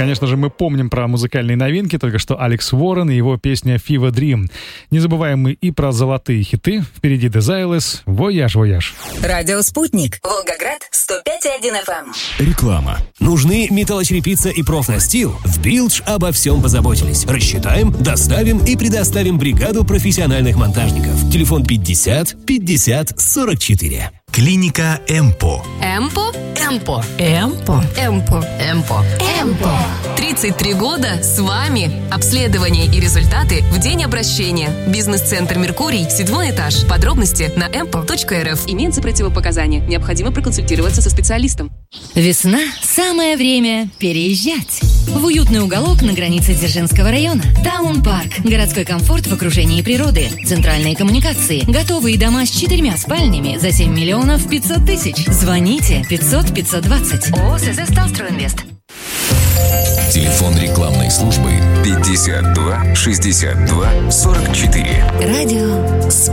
Конечно же, мы помним про музыкальные новинки, только что Алекс Уоррен и его песня «Fever Dream». Не забываем мы и про золотые хиты. Впереди Desireless, «Вояж, вояж». Радио «Спутник», Волгоград, 105,1 FM. Реклама. Нужны металлочерепица и профнастил? В Билдж обо всем позаботились. Рассчитаем, доставим и предоставим бригаду профессиональных монтажников. Телефон 50 50 44. Клиника Эмпо. Эмпо? Эмпо. Эмпо. Эмпо. Эмпо. Эмпо. 33 года с вами. Обследование и результаты в день обращения. Бизнес-центр «Меркурий», 7-й этаж. Подробности на empo.rf. Имеются противопоказания. Необходимо проконсультироваться со специалистом. Весна – самое время переезжать. В уютный уголок на границе Дзержинского района. Таун-парк. Городской комфорт в окружении природы. Центральные коммуникации. Готовые дома с 4 спальнями за 7 миллионов 500 тысяч. Звоните 500 520. ООО «СС Талстройинвест». Телефон рекламной службы 52 62 44. Радио